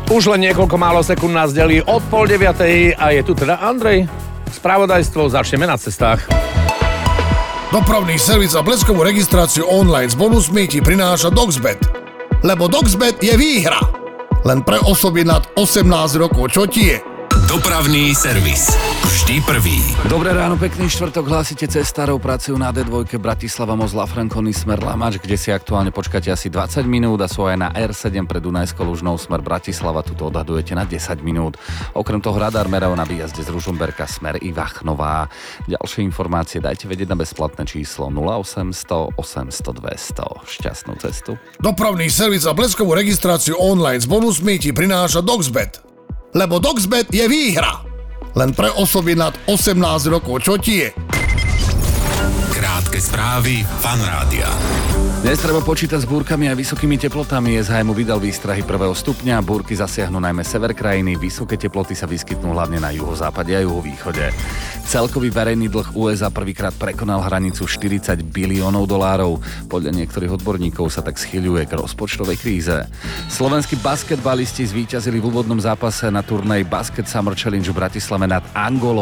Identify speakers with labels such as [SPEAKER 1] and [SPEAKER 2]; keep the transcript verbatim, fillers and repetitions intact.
[SPEAKER 1] Už len niekoľko málo sekúnd nás delí od pol deviatej a je tu teda Andrej. Spravodajstvo, začneme na cestách.
[SPEAKER 2] Dopravný servis a bleskovú registráciu online s bonusmi ti prináša Doxbet. Lebo Doxbet je výhra. Len pre osoby nad osemnásť rokov. Čo ti je?
[SPEAKER 3] Dopravný servis. Vždy prvý.
[SPEAKER 4] Dobré ráno, pekný štvrtok. Hlásite cestárov, pracujú na dé dva Bratislava Most Lafranconi smer Lamač, kde si aktuálne počkáte asi dvadsať minút a sú aj na er sedem pre Dunajskou Lužnou smer Bratislava. Tuto odhadujete na desať minút. Okrem toho radar merov na výjazde z Ružomberka smer Ivachnová. Ďalšie informácie dajte vedieť na bezplatné číslo nula osemsto osemsto dvesto. Šťastnú cestu.
[SPEAKER 2] Dopravný servis a bleskovú registráciu online s bonusmi ti prináša Doxbet. Lebo Doxbet je výhra. Len pre osoby nad osemnásť rokov. Čo ti je?
[SPEAKER 3] Krátke správy Fan Rádia.
[SPEAKER 4] Dnes treba počítať s búrkami a vysokými teplotami. es há em vydal výstrahy prvého stupňa. Búrky zasiahnu najmä sever krajiny. Vysoké teploty sa vyskytnú hlavne na juhozápade a juhovýchode. Celkový verejný dlh ú es á prvýkrát prekonal hranicu štyridsať biliónov dolárov. Podľa niektorých odborníkov sa tak schyľuje k rozpočtovej kríze. Slovenskí basketbalisti zvíťazili v úvodnom zápase na turnaji Basket Summer Challenge v Bratislave nad Angolou.